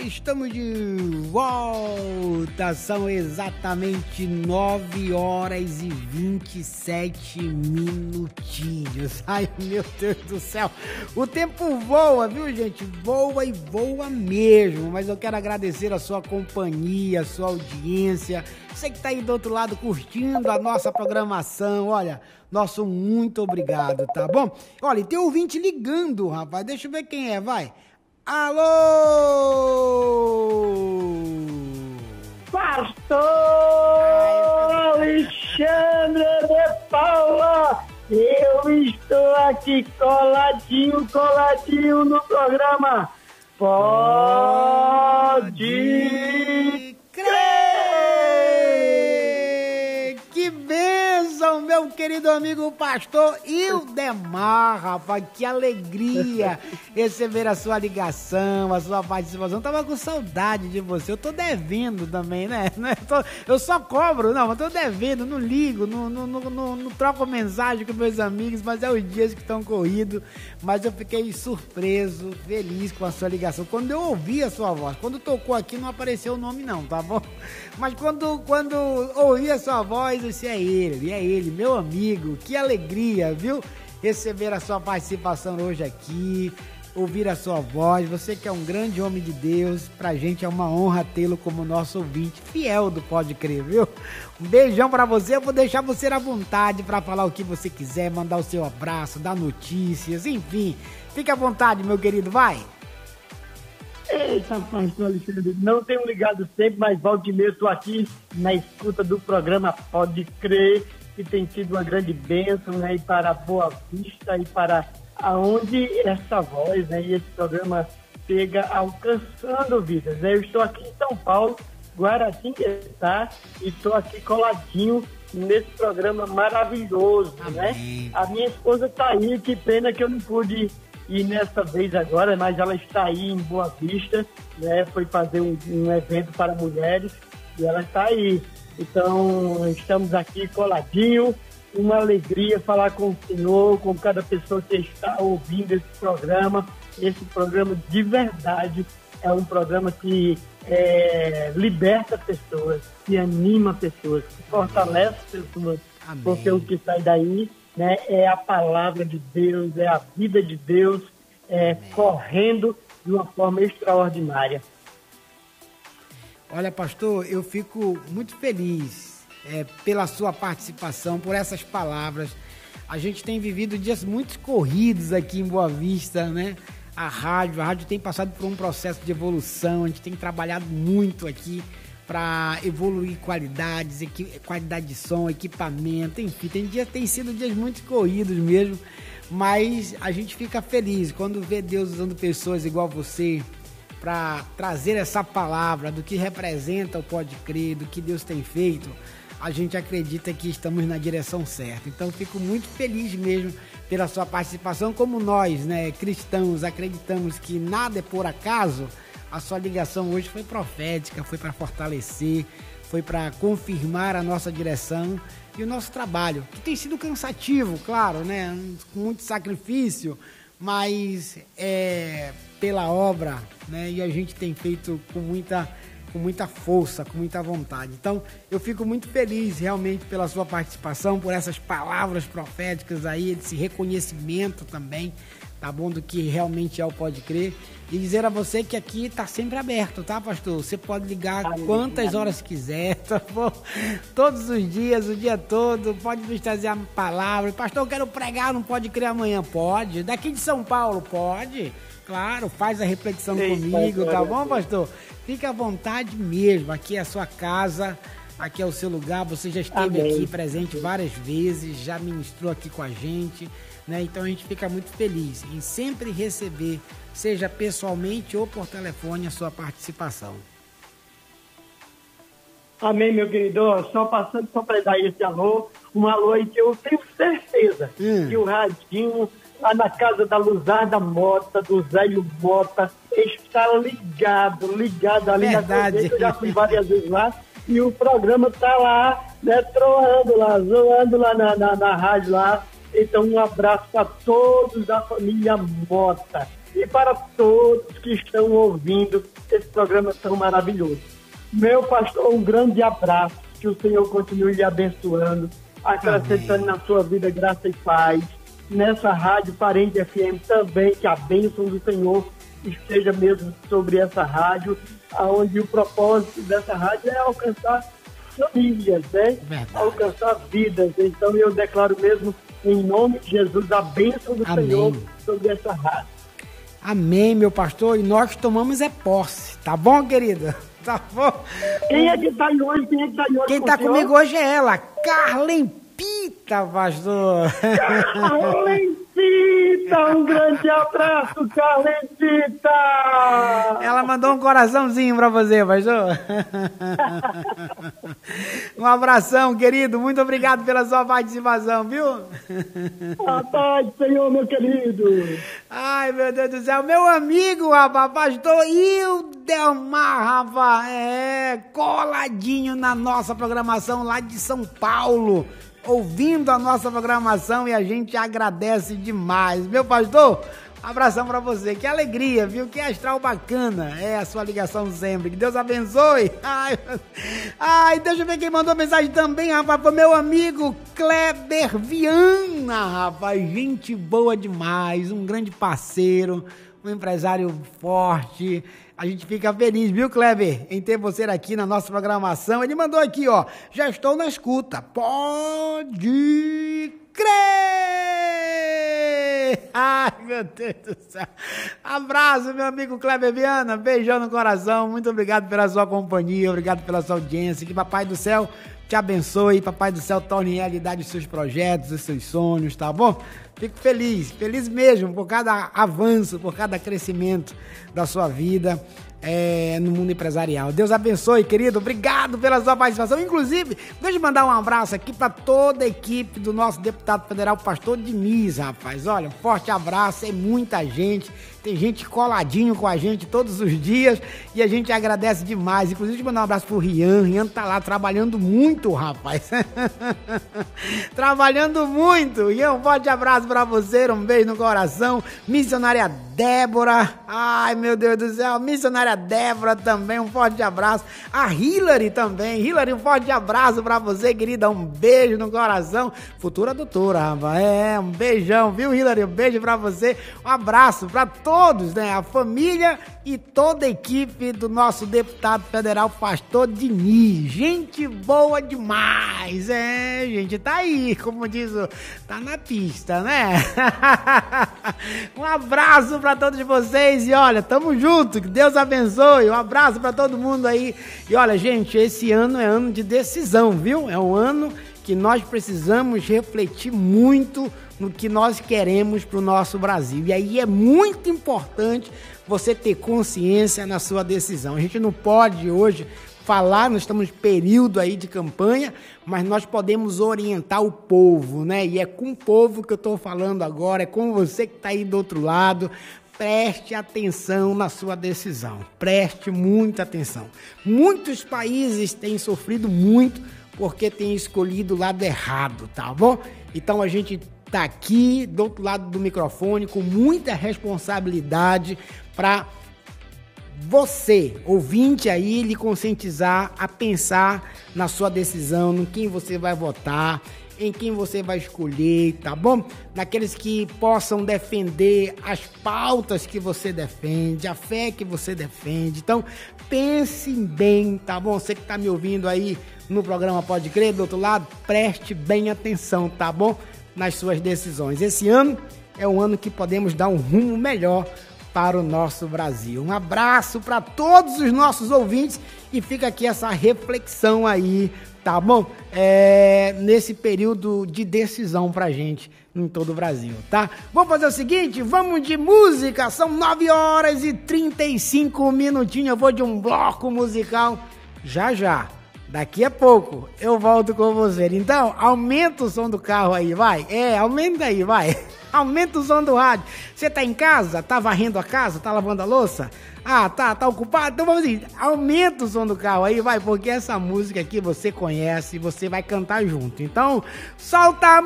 Estamos de volta, são exatamente 9 horas e 27 minutinhos. Ai, meu Deus do céu, o tempo voa, viu, gente? Voa e voa mesmo, mas eu quero agradecer a sua companhia, a sua audiência, você que tá aí do outro lado curtindo a nossa programação, olha, nosso muito obrigado, tá bom? Olha, tem ouvinte ligando, rapaz, deixa eu ver quem é, vai. Alô! Pastor Alexandre de Paula! Eu estou aqui coladinho no programa Pode Crer! Que bênção, meu querido amigo pastor Ildemar, rapaz, que alegria receber a sua ligação, a sua participação. Tava com saudade de você, eu tô devendo também, né? Eu só cobro, não, eu tô devendo, não ligo, não troco mensagem com meus amigos, mas é os dias que estão corridos, mas eu fiquei surpreso, feliz com a sua ligação. Quando eu ouvi a sua voz, quando tocou aqui não apareceu o nome não, tá bom? Mas quando ouvi a sua voz, eu disse, é ele, meu amigo, que alegria, viu? Receber a sua participação hoje aqui, ouvir a sua voz, você que é um grande homem de Deus, pra gente é uma honra tê-lo como nosso ouvinte fiel do Pode Crer, viu? Um beijão pra você, eu vou deixar você à vontade pra falar o que você quiser, mandar o seu abraço, dar notícias, enfim, fique à vontade, meu querido, vai! Eita, pastor Alexandre, não tenho ligado sempre, mas volta e meia estou aqui na escuta do programa Pode Crer, que tem sido uma grande bênção, né, e para a Boa Vista e para aonde essa voz, né, e esse programa chega alcançando vidas, né? Eu estou aqui em São Paulo, Guaratinguetá, e estou aqui coladinho nesse programa maravilhoso, né? A minha esposa está aí, que pena que eu não pude ir nessa vez agora, mas ela está aí em Boa Vista, né? Foi fazer um evento para mulheres e ela está aí. Então, estamos aqui coladinho, uma alegria falar com o Senhor, com cada pessoa que está ouvindo esse programa. Esse programa de verdade é um programa que liberta pessoas, que anima pessoas, que fortalece pessoas. Amém. Porque o que sai daí, né, é a palavra de Deus, é a vida de Deus correndo de uma forma extraordinária. Olha, pastor, eu fico muito feliz pela sua participação, por essas palavras. A gente tem vivido dias muito corridos aqui em Boa Vista, né? A rádio tem passado por um processo de evolução, a gente tem trabalhado muito aqui para evoluir qualidade de som, equipamento, enfim, tem sido dias muito corridos mesmo, mas a gente fica feliz quando vê Deus usando pessoas igual você para trazer essa palavra do que representa o Pode Crer, do que Deus tem feito. A gente acredita que estamos na direção certa. Então, fico muito feliz mesmo pela sua participação, como nós, né, cristãos, acreditamos que nada é por acaso. A sua ligação hoje foi profética, foi para fortalecer, foi para confirmar a nossa direção e o nosso trabalho, que tem sido cansativo, claro, né, com muito sacrifício, mas pela obra, né, e a gente tem feito com muita força, com muita vontade. Então, eu fico muito feliz realmente pela sua participação, por essas palavras proféticas aí, esse reconhecimento também, tá bom, do que realmente é o Pode Crer. E dizer a você que aqui tá sempre aberto, tá, pastor? Você pode ligar quantas horas quiser, tá bom? Todos os dias, o dia todo, pode nos trazer a palavra. Pastor, eu quero pregar, não Pode Crer amanhã? Pode. Daqui de São Paulo? Pode. Claro, faz a reflexão comigo, tá bom, pastor? Fique à vontade mesmo, aqui é a sua casa, aqui é o seu lugar, você já esteve aqui presente várias vezes, já ministrou aqui com a gente, né? Então a gente fica muito feliz em sempre receber, seja pessoalmente ou por telefone, a sua participação. Amém, meu querido. Só passando só para dar esse alô, um alô aí que eu tenho certeza que o radinho lá na casa da Luzarda Mota, do Zélio Mota, está ligado ali. Verdade. Na TV, eu já fui várias vezes lá, e o programa está lá, né, zoando lá na rádio lá. Então, um abraço para todos da família Mota. e para todos que estão ouvindo esse programa tão maravilhoso. Meu pastor, um grande abraço, que o Senhor continue lhe abençoando, acrescentando na sua vida graça e paz. Nessa rádio Parente FM também, que a bênção do Senhor esteja mesmo sobre essa rádio, onde o propósito dessa rádio é alcançar famílias, né? Alcançar vidas. Então eu declaro mesmo, em nome de Jesus, a bênção do Senhor sobre essa rádio. Amém, meu pastor, e nós tomamos posse, tá bom, querida? Tá bom? Quem é que tá aí hoje? Quem tá comigo hoje é ela, Carlen Pita, pastor. Carlencita, um grande abraço, Carlencita! Ela mandou um coraçãozinho pra você, pastor. Um abração, querido. Muito obrigado pela sua participação, viu? A paz, Senhor, meu querido. Ai, meu Deus do céu. Meu amigo, rapaz, pastor Ildelmar, rapaz, coladinho na nossa programação lá de São Paulo, ouvindo a nossa programação, e a gente agradece demais. Meu pastor, um abração pra você. Que alegria, viu? Que astral bacana é a sua ligação sempre. Que Deus abençoe. Ai, deixa eu ver quem mandou mensagem também, rapaz. Foi meu amigo Kleber Viana, rapaz. Gente boa demais. Um grande parceiro, um empresário forte. A gente fica feliz, viu, Kleber, em ter você aqui na nossa programação. Ele mandou aqui, ó, já estou na escuta. Pode crer! Ai, meu Deus do céu. Abraço, meu amigo Kleber Viana. Beijão no coração. Muito obrigado pela sua companhia. Obrigado pela sua audiência. Que Papai do Céu te abençoe. Papai do Céu torne realidade os seus projetos, os seus sonhos, tá bom? Fico feliz, feliz mesmo por cada avanço, por cada crescimento da sua vida no mundo empresarial. Deus abençoe, querido. Obrigado pela sua participação. Inclusive, deixa eu mandar um abraço aqui para toda a equipe do nosso deputado federal, pastor Diniz, rapaz. Olha, um forte abraço, é muita gente. Tem gente coladinho com a gente todos os dias e a gente agradece demais. Inclusive, mandar um abraço pro Rian. Rian tá lá trabalhando muito, rapaz. Trabalhando muito. Rian, um forte abraço pra você, um beijo no coração. Missionária Débora. Ai, meu Deus do céu. Missionária Débora também, um forte abraço. A Hilary também. Hilary, um forte abraço pra você, querida. Um beijo no coração. Futura doutora, rapaz. Um beijão, viu, Hilary? Um beijo pra você. Um abraço pra todos, né? A família e toda a equipe do nosso deputado federal, pastor Diniz. Gente boa demais, gente tá aí, como diz, tá na pista, né? Um abraço pra todos vocês e olha, tamo junto, que Deus abençoe. Um abraço pra todo mundo aí. E olha, gente, esse ano é ano de decisão, viu? É um ano que nós precisamos refletir muito no que nós queremos para o nosso Brasil. E aí é muito importante você ter consciência na sua decisão. A gente não pode hoje falar, nós estamos em período aí de campanha, mas nós podemos orientar o povo, né? E é com o povo que eu estou falando agora, é com você que está aí do outro lado. Preste atenção na sua decisão, preste muita atenção. Muitos países têm sofrido muito porque têm escolhido o lado errado, tá bom? Então a gente tá aqui do outro lado do microfone com muita responsabilidade para você, ouvinte aí, lhe conscientizar a pensar na sua decisão, em quem você vai votar, em quem você vai escolher, tá bom? Naqueles que possam defender as pautas que você defende, a fé que você defende. Então, pense bem, tá bom? Você que tá me ouvindo aí no programa Pode Crer, do outro lado, preste bem atenção, tá bom? Nas suas decisões. Esse ano é um ano que podemos dar um rumo melhor para o nosso Brasil. Um abraço para todos os nossos ouvintes e fica aqui essa reflexão aí, tá bom? Nesse período de decisão pra gente em todo o Brasil, tá? Vamos fazer o seguinte, vamos de música, são 9h35 minutinhos, eu vou de um bloco musical já. Daqui a pouco eu volto com você. Então, aumenta o som do carro aí, vai. Aumenta aí, vai. Aumenta o som do rádio. Você tá em casa? Tá varrendo a casa? Tá lavando a louça? Tá ocupado? Então vamos assim, aumenta o som do carro aí, vai, porque essa música aqui você conhece, você vai cantar junto. Então, solta a